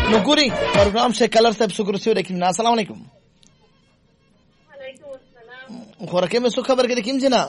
نو ګوري پروګرام سے کلر صاحب شکر سی ولیکم السلام علیکم وعلیکم السلام خورکه مې سو خبر کې کیم جنا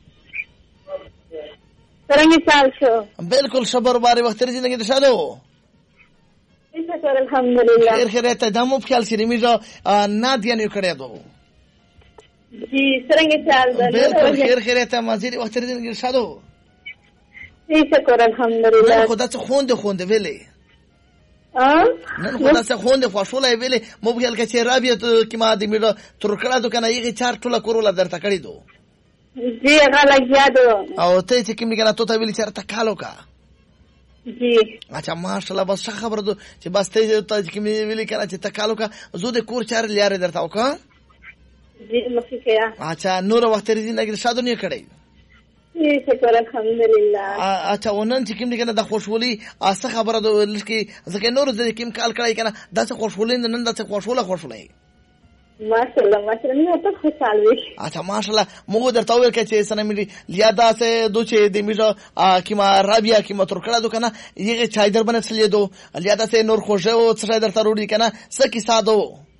څنګه چال شو بالکل صبر بارے وخت زندگی ته شادو شکر الحمدلله خیر خیر ته دمو خیال سری میرا نادیا نه کړه دو جی څنګه چال ده بالکل خیر خیر ته مازی وخت زندگی ته شادو شکر الحمدلله خدا ته خوند ویلې نن خدا څخه خوند خوشاله ویلې موبایل کې چې رابطه کې ما دې میرا تر کړه دو کنه یې چار ټوله کورولا درته کړی دو جی هغه لګیا دو او ته چې کوم کنه ته ویلې چرته کالو کا جی اچھا ماشاءالله بس خبر دو چې بس ته کوم ویلې کنه چې تکالو کا زو د کور چار لیاره درته وکا جی مخکیا اچھا نور وخت رې زندگی شادو نه کړی شکر الحمدلله اچھا ونن چې کوم کنه د خوشحالي اسه خبره دو لکه ځکه نور د کوم کال کړی کنه داسه خوشحالي نن داسه خوشحالي ماشاءالله نه ته خوشاله وي اچھا ماشاءالله موږ درته ویل چې سنمې لیادا سے دوچې د میرا کیما رابیا کیما تر کړه دو کنه یې چای در باندې سلیه دو لیادا سے نور خوشو او څه درته وروړي کنه سکی سادو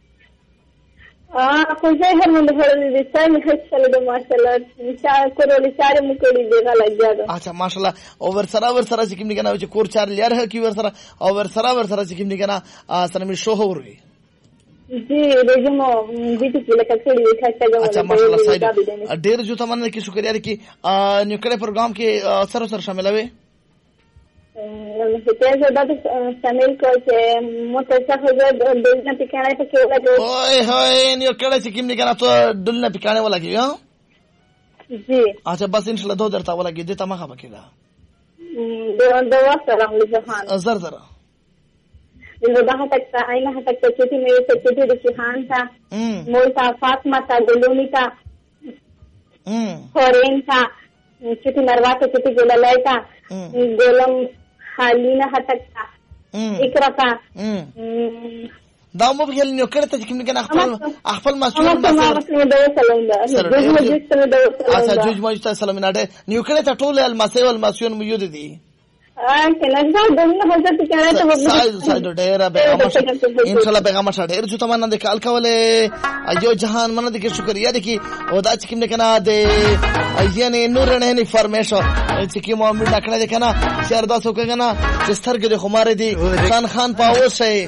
خو زه هم نه هرلې دې څنګه هڅه د ماشاءالله چې کورولې چاره مو کړې دی غلا جاده اچھا ماشاءالله او ور سره چې کوم کنه چې کور چار لیار کی ور سره او ور سره چې کوم کنه سنمې شو هوري جی رجمو بیت کې لکه کړي ښه اچھا ماشاءالله صاحب ډېر جو تمنه کې شکر یار کې نیوکړه پروګرام کې سره شامل وي ته زه د شامل کوم چې متصفه د دلته پکانه پکې ولاګو اوه هاي نیوکړه چې کوم کنه ته دلته پکانه ولاګي ها جی اچھا بس ان شاء الله درته ولاګي دې ته مخه پکې دا د وخت راغلی ځهان زر الوضاحة أينها تكتشفي ما يتكتشفي بشيهان تا موسى فاطمة تا قلوني تا فورين تا شتي مرواتا شتي قلالي تا قلم حالينا حتك تا إكرا تا دا مو بخیل نیو کړه ته کوم کنه خپل مسؤل اچھا جوج موږ ته سلام نه نیو کړه ته ټول المسؤل مو یود دي سایدو ډیره ان شاء الله پیغام شته ډیر چې تمنا د کال کوله ایو جهان من د شکریا د کی او دا چې کوم کنه د ایجن نور نه انفارمیشن چې کی مو امید کړه د کنه شهر 10 کنه چې سترګې د خمار دي خان پاوس